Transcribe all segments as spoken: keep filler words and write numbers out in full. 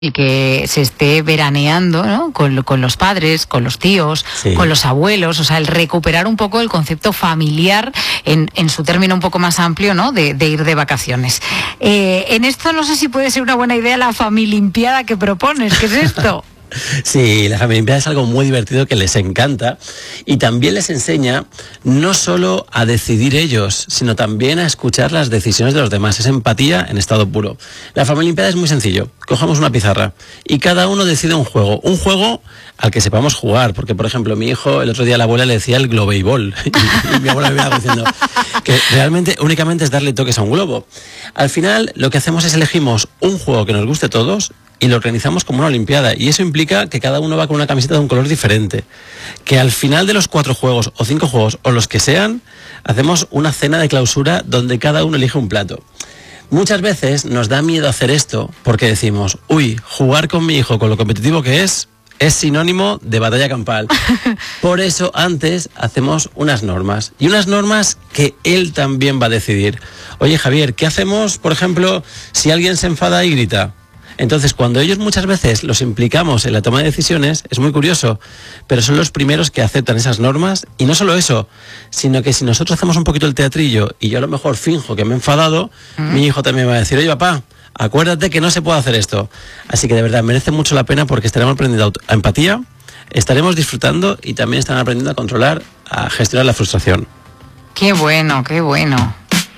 y que se esté veraneando, ¿no? con, con los padres, con los tíos, sí. con los abuelos, o sea, el recuperar un poco el concepto familiar en, en su término un poco más amplio, ¿no? de, de ir de vacaciones. Eh, en esto no sé si puede ser una buena idea la familimpiada que propones. ¿Qué es esto? Sí, la familimpiada es algo muy divertido que les encanta y también les enseña no solo a decidir ellos, sino también a escuchar las decisiones de los demás. Es empatía en estado puro. La familimpiada es muy sencillo. Cojamos una pizarra y cada uno decide un juego. Un juego al que sepamos jugar, porque por ejemplo mi hijo, el otro día a la abuela le decía el globeibol y, y mi abuela me iba diciendo que realmente únicamente es darle toques a un globo. Al final lo que hacemos es elegimos un juego que nos guste a todos y lo organizamos como una olimpiada, y eso implica que cada uno va con una camiseta de un color diferente, que al final de los cuatro juegos o cinco juegos o los que sean, hacemos una cena de clausura donde cada uno elige un plato. Muchas veces nos da miedo hacer esto porque decimos, uy, jugar con mi hijo con lo competitivo que es, es sinónimo de batalla campal. Por eso antes hacemos unas normas, y unas normas que él también va a decidir. Oye Javier, ¿qué hacemos, por ejemplo, si alguien se enfada y grita? Entonces, cuando ellos muchas veces los implicamos en la toma de decisiones, es muy curioso, pero son los primeros que aceptan esas normas, y no solo eso, sino que si nosotros hacemos un poquito el teatrillo y yo a lo mejor finjo que me he enfadado, mm. mi hijo también va a decir, oye papá, acuérdate que no se puede hacer esto. Así que de verdad merece mucho la pena porque estaremos aprendiendo a empatía, estaremos disfrutando y también están aprendiendo a controlar, a gestionar la frustración. Qué bueno, qué bueno.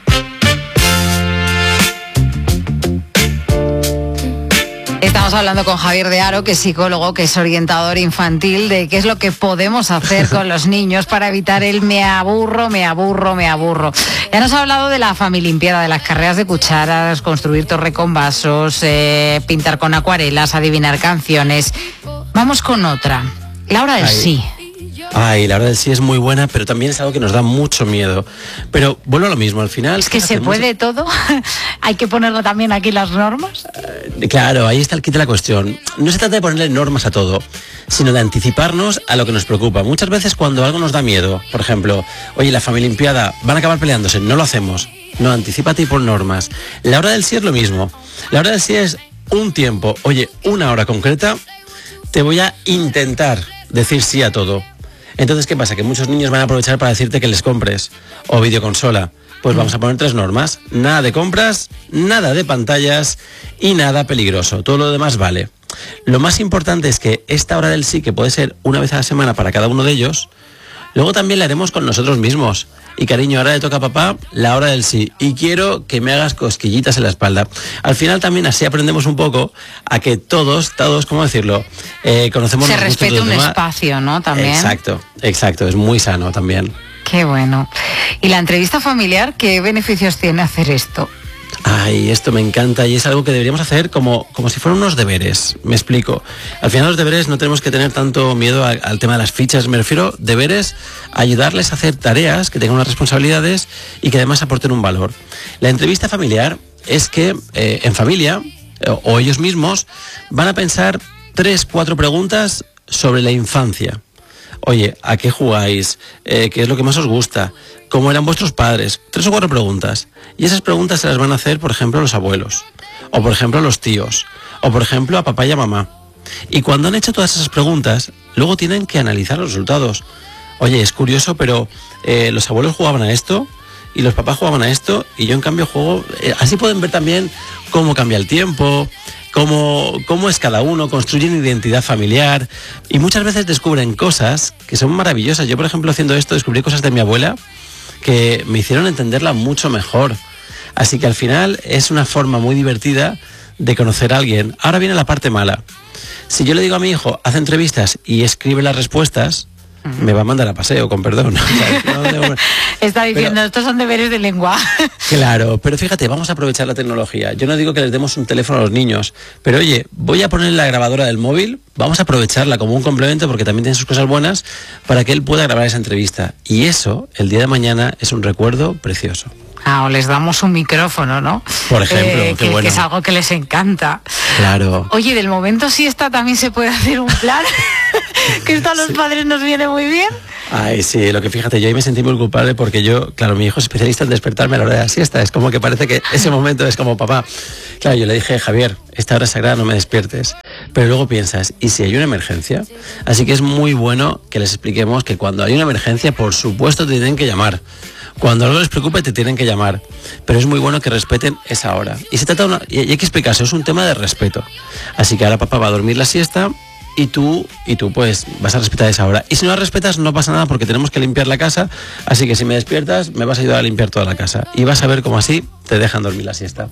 Estamos hablando con Javier de Haro, que es psicólogo, que es orientador infantil, de qué es lo que podemos hacer con los niños para evitar el me aburro, me aburro, me aburro. Ya nos ha hablado de la familimpiada, de las carreras de cucharas, construir torre con vasos, eh, pintar con acuarelas, adivinar canciones. Vamos con otra, la hora del Ay. sí. Ay, la hora del sí es muy buena, pero también es algo que nos da mucho miedo. Pero vuelvo a lo mismo, al final... Es que se hacemos? puede todo. Hay que ponerlo también aquí las normas. Uh, claro, ahí está el kit de la cuestión. No se trata de ponerle normas a todo, sino de anticiparnos a lo que nos preocupa. Muchas veces cuando algo nos da miedo, por ejemplo, oye, la familimpiada, van a acabar peleándose, no lo hacemos. No, anticípate y pon normas. La hora del sí es lo mismo. La hora del sí es un tiempo, oye, una hora concreta, te voy a intentar decir sí a todo. Entonces, ¿qué pasa? Que muchos niños van a aprovechar para decirte que les compres o videoconsola. Pues vamos a poner tres normas. Nada de compras, nada de pantallas y nada peligroso. Todo lo demás vale. Lo más importante es que esta hora del sí, que puede ser una vez a la semana para cada uno de ellos, luego también la haremos con nosotros mismos. Y cariño, ahora le toca a papá la hora del sí. Y quiero que me hagas cosquillitas en la espalda. Al final también así aprendemos un poco a que todos, todos, ¿cómo decirlo? Eh, conocemos Se respete un demás. espacio, ¿no? También. Exacto, exacto. Es muy sano también. Qué bueno. ¿Y la entrevista familiar, qué beneficios tiene hacer esto? Ay, esto me encanta y es algo que deberíamos hacer como, como si fueran unos deberes. Me explico. Al final los deberes no tenemos que tener tanto miedo a, al tema de las fichas. Me refiero deberes a ayudarles a hacer tareas que tengan unas responsabilidades y que además aporten un valor. La entrevista familiar es que eh, en familia o, o ellos mismos van a pensar tres, cuatro preguntas sobre la infancia. Oye, ¿a qué jugáis? Eh, ¿Qué es lo que más os gusta? ¿Cómo eran vuestros padres? Tres o cuatro preguntas. Y esas preguntas se las van a hacer, por ejemplo, a los abuelos. O, por ejemplo, a los tíos. O, por ejemplo, a papá y a mamá. Y cuando han hecho todas esas preguntas, luego tienen que analizar los resultados. Oye, es curioso, pero eh, los abuelos jugaban a esto y los papás jugaban a esto y yo, en cambio, juego... Eh, así pueden ver también cómo cambia el tiempo... Cómo, cómo es cada uno, construyen identidad familiar y muchas veces descubren cosas que son maravillosas. Yo, por ejemplo, haciendo esto, descubrí cosas de mi abuela que me hicieron entenderla mucho mejor. Así que al final es una forma muy divertida de conocer a alguien. Ahora viene la parte mala. Si yo le digo a mi hijo, haz entrevistas y escribe las respuestas, uh-huh. me va a mandar a paseo, con perdón. Está diciendo, pero, estos son deberes de lengua. Claro, pero fíjate, vamos a aprovechar la tecnología. Yo no digo que les demos un teléfono a los niños, pero oye, voy a poner la grabadora del móvil, vamos a aprovecharla como un complemento porque también tiene sus cosas buenas para que él pueda grabar esa entrevista. Y eso, el día de mañana, es un recuerdo precioso. Ah, o les damos un micrófono, ¿no? Por ejemplo, eh, qué que, bueno. que es algo que les encanta. Claro. Oye, del momento siesta también se puede hacer un plan, que esto a los sí. padres nos viene muy bien. Ay, sí, lo que fíjate, yo ahí me sentí muy culpable porque yo, claro, mi hijo es especialista en despertarme a la hora de la siesta, es como que parece que ese momento es como papá. Claro, yo le dije, Javier, esta hora es sagrada, no me despiertes. Pero luego piensas, ¿y si hay una emergencia? Así que es muy bueno que les expliquemos que cuando hay una emergencia, por supuesto te tienen que llamar. Cuando algo les preocupe te tienen que llamar, pero es muy bueno que respeten esa hora. Y se trata de una, y hay que explicarse, es un tema de respeto. Así que ahora papá va a dormir la siesta y tú y tú pues vas a respetar esa hora. Y si no la respetas no pasa nada porque tenemos que limpiar la casa, así que si me despiertas me vas a ayudar a limpiar toda la casa y vas a ver cómo así te dejan dormir la siesta.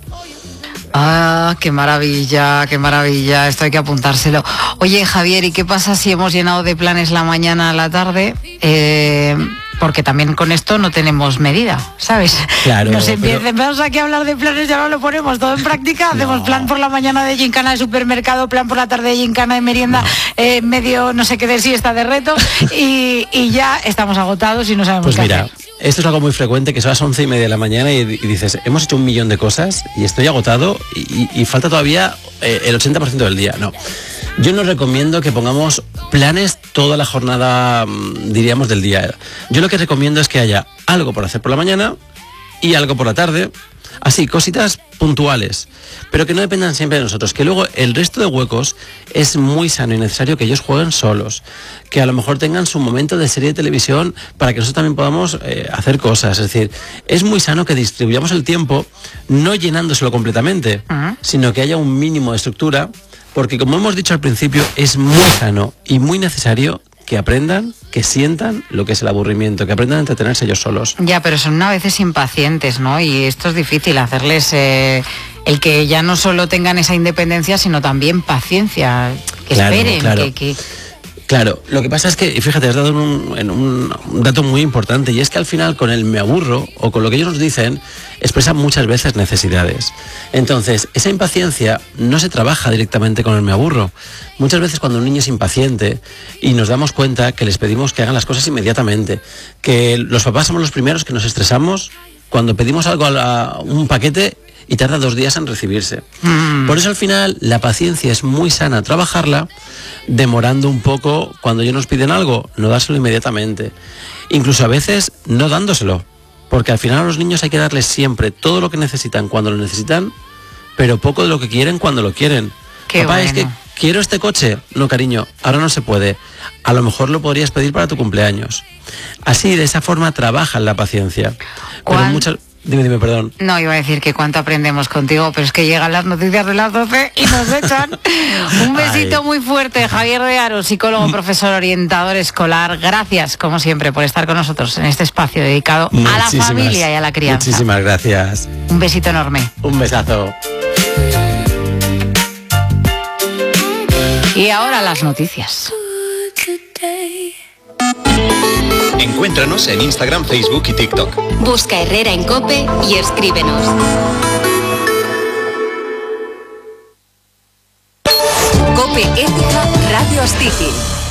Ah, qué maravilla, qué maravilla, esto hay que apuntárselo. Oye, Javier, ¿y qué pasa si hemos llenado de planes la mañana a la tarde? Eh, porque también con esto no tenemos medida, ¿sabes? Claro. Nos pero... empezamos aquí a hablar de planes y ahora lo ponemos todo en práctica. No. Hacemos plan por la mañana de gincana de supermercado, plan por la tarde de gincana de merienda, no. eh, medio no sé qué de siesta de reto y, y ya estamos agotados y no sabemos pues qué mira, hacer. Esto es algo muy frecuente, que son las once y media de la mañana y, y dices, hemos hecho un millón de cosas y estoy agotado y, y, y falta todavía eh, el ochenta por ciento del día. No, yo no recomiendo que pongamos planes toda la jornada, diríamos, del día. Yo lo que recomiendo es que haya algo por hacer por la mañana y algo por la tarde, así, cositas puntuales, pero que no dependan siempre de nosotros, que luego el resto de huecos es muy sano y necesario que ellos jueguen solos, que a lo mejor tengan su momento de serie de televisión para que nosotros también podamos eh, hacer cosas. Es decir, es muy sano que distribuyamos el tiempo no llenándoselo completamente, uh-huh. sino que haya un mínimo de estructura, porque como hemos dicho al principio, es muy sano y muy necesario que aprendan, que sientan lo que es el aburrimiento, que aprendan a entretenerse ellos solos. Ya, pero son a veces impacientes, ¿no? Y esto es difícil, hacerles eh, el que ya no solo tengan esa independencia, sino también paciencia, que claro, esperen, claro. que... que... Claro, lo que pasa es que, fíjate, has dado en un, en un, un dato muy importante, y es que al final con el me aburro, o con lo que ellos nos dicen, expresan muchas veces necesidades. Entonces, esa impaciencia no se trabaja directamente con el me aburro. Muchas veces cuando un niño es impaciente y nos damos cuenta que les pedimos que hagan las cosas inmediatamente, que los papás somos los primeros que nos estresamos cuando pedimos algo a la, un paquete y tarda dos días en recibirse. Mm. Por eso al final la paciencia es muy sana trabajarla, demorando un poco cuando ellos nos piden algo, no dárselo inmediatamente. Incluso a veces no dándoselo, porque al final a los niños hay que darles siempre todo lo que necesitan cuando lo necesitan, pero poco de lo que quieren cuando lo quieren. Qué Papá, bueno. es que quiero este coche. No, cariño, ahora no se puede. A lo mejor lo podrías pedir para tu cumpleaños. Así, de esa forma trabajan la paciencia. Pero muchas... Dime, dime, perdón. No, iba a decir que cuánto aprendemos contigo, pero es que llegan las noticias de las doce y nos echan. Un besito Ay. muy fuerte, Javier de Aro, psicólogo, profesor, orientador escolar. Gracias, como siempre, por estar con nosotros en este espacio dedicado Muchísimas, a la familia y a la crianza. Muchísimas gracias. Un besito enorme. Un besazo. Y ahora las noticias. Encuéntranos en Instagram, Facebook y TikTok. Busca Herrera en COPE y escríbenos. COPE Ética Radio Stiffy.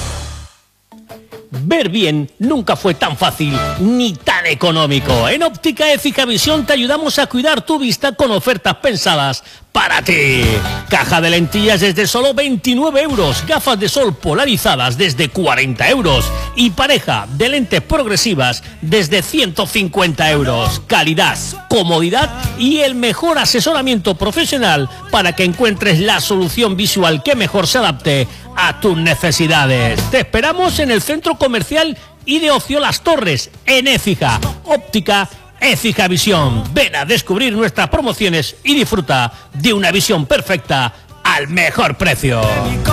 Ver bien nunca fue tan fácil ni tan económico. En Óptica Écija Visión te ayudamos a cuidar tu vista con ofertas pensadas para ti. Caja de lentillas desde solo veintinueve euros, gafas de sol polarizadas desde cuarenta euros y pareja de lentes progresivas desde ciento cincuenta euros. Calidad, comodidad y el mejor asesoramiento profesional para que encuentres la solución visual que mejor se adapte a tus necesidades. Te esperamos en el Centro Comercial y de Ocio Las Torres, en Écija. Óptica Écija Visión. Ven a descubrir nuestras promociones y disfruta de una visión perfecta al mejor precio.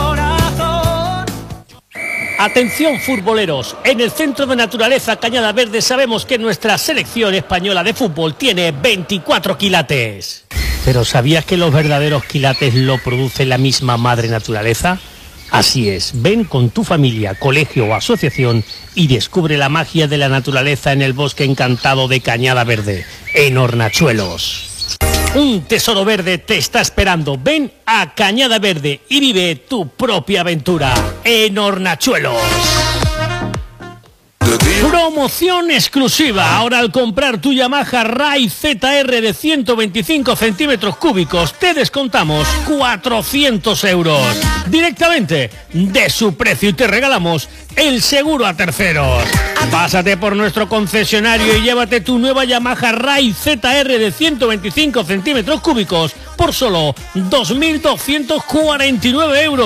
Atención futboleros, en el Centro de Naturaleza Cañada Verde sabemos que nuestra selección española de fútbol tiene veinticuatro quilates. ¿Pero sabías que los verdaderos quilates lo produce la misma madre naturaleza? Así es, ven con tu familia, colegio o asociación y descubre la magia de la naturaleza en el bosque encantado de Cañada Verde, en Hornachuelos. Un tesoro verde te está esperando. Ven a Cañada Verde y vive tu propia aventura en Hornachuelos. Promoción exclusiva. Ahora al comprar tu Yamaha Rai Z R de ciento veinticinco centímetros cúbicos te descontamos cuatrocientos euros directamente de su precio y te regalamos el seguro a terceros. Pásate por nuestro concesionario y llévate tu nueva Yamaha Rai Z R de ciento veinticinco centímetros cúbicos por solo dos mil doscientos cuarenta y nueve euros.